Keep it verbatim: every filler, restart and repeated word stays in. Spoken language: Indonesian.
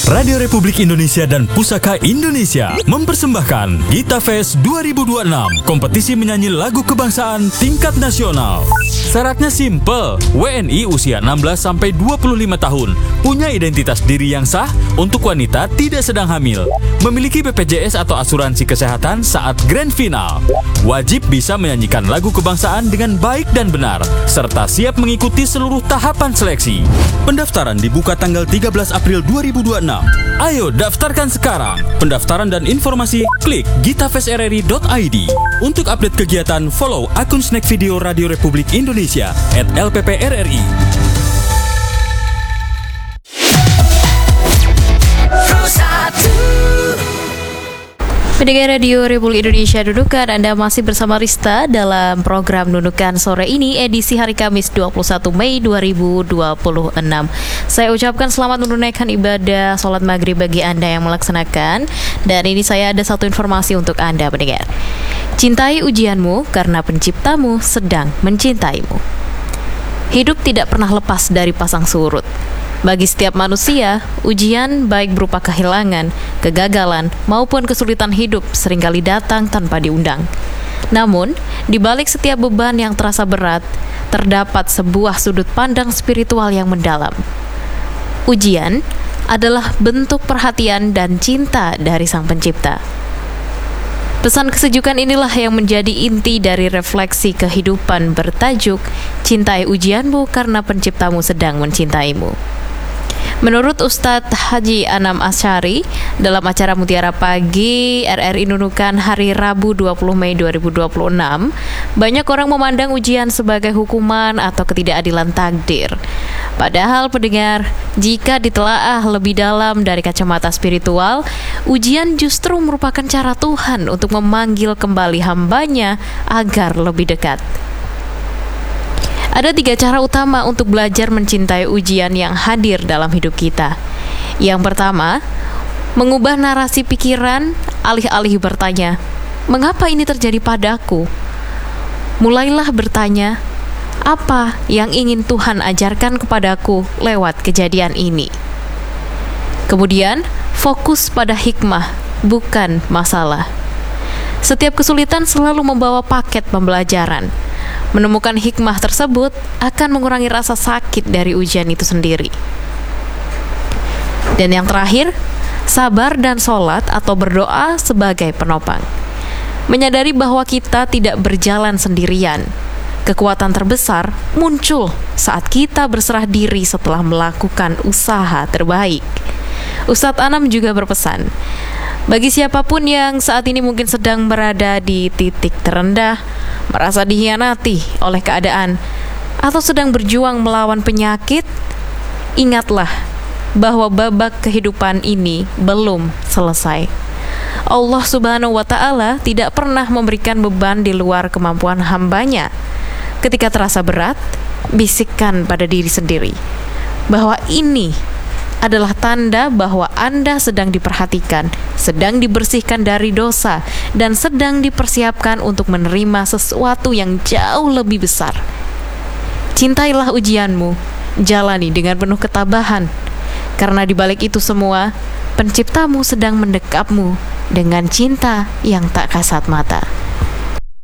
Radio Republik Indonesia dan Pusaka Indonesia mempersembahkan Gita Fest dua ribu dua puluh enam, kompetisi menyanyi lagu kebangsaan tingkat nasional. Syaratnya simple, W N I usia enam belas sampai dua puluh lima tahun, punya identitas diri yang sah, untuk wanita tidak sedang hamil, memiliki B P J S atau asuransi kesehatan saat grand final, wajib bisa menyanyikan lagu kebangsaan dengan baik dan benar, serta siap mengikuti seluruh tahapan seleksi. Pendaftaran dibuka tanggal tiga belas April dua ribu dua puluh enam. Ayo daftarkan sekarang. Pendaftaran dan informasi klik gitafestrri dot i d. Untuk update kegiatan, follow akun Snack Video Radio Republik Indonesia at L P P R R I. Pendengar Radio Republik Indonesia Nunukan, Anda masih bersama Rista dalam program Nunukan sore ini, edisi hari Kamis dua puluh satu Mei dua ribu dua puluh enam. Saya ucapkan selamat menunaikan ibadah sholat maghrib bagi Anda yang melaksanakan. Dan ini saya ada satu informasi untuk Anda pendengar. Cintai ujianmu karena penciptamu sedang mencintaimu. Hidup tidak pernah lepas dari pasang surut. Bagi setiap manusia, ujian baik berupa kehilangan, kegagalan, maupun kesulitan hidup seringkali datang tanpa diundang. Namun, di balik setiap beban yang terasa berat, terdapat sebuah sudut pandang spiritual yang mendalam. Ujian adalah bentuk perhatian dan cinta dari Sang Pencipta. Pesan kesejukan inilah yang menjadi inti dari refleksi kehidupan bertajuk Cintai Ujianmu karena Penciptamu sedang mencintaimu. Menurut Ustadz Haji Anam Asyari, dalam acara Mutiara Pagi R R I Nunukan hari Rabu dua puluh Mei dua ribu dua puluh enam, banyak orang memandang ujian sebagai hukuman atau ketidakadilan takdir. Padahal pendengar, jika ditelaah lebih dalam dari kacamata spiritual, ujian justru merupakan cara Tuhan untuk memanggil kembali hambanya agar lebih dekat. Ada tiga cara utama untuk belajar mencintai ujian yang hadir dalam hidup kita. Yang pertama, mengubah narasi pikiran alih-alih bertanya, mengapa ini terjadi padaku? Mulailah bertanya, apa yang ingin Tuhan ajarkan kepadaku lewat kejadian ini? Kemudian, fokus pada hikmah, bukan masalah. Setiap kesulitan selalu membawa paket pembelajaran. Menemukan hikmah tersebut akan mengurangi rasa sakit dari ujian itu sendiri. Dan yang terakhir, sabar dan sholat atau berdoa sebagai penopang. Menyadari bahwa kita tidak berjalan sendirian. Kekuatan terbesar muncul saat kita berserah diri setelah melakukan usaha terbaik. Ustadz Anam juga berpesan, bagi siapapun yang saat ini mungkin sedang berada di titik terendah, merasa dikhianati oleh keadaan, atau sedang berjuang melawan penyakit, ingatlah bahwa babak kehidupan ini belum selesai. Allah Subhanahu wa Ta'ala tidak pernah memberikan beban di luar kemampuan hambanya. Ketika terasa berat, bisikkan pada diri sendiri bahwa ini adalah tanda bahwa Anda sedang diperhatikan, sedang dibersihkan dari dosa, dan sedang dipersiapkan untuk menerima sesuatu yang jauh lebih besar. Cintailah ujianmu, jalani dengan penuh ketabahan, karena di balik itu semua, Penciptamu sedang mendekapmu dengan cinta yang tak kasat mata.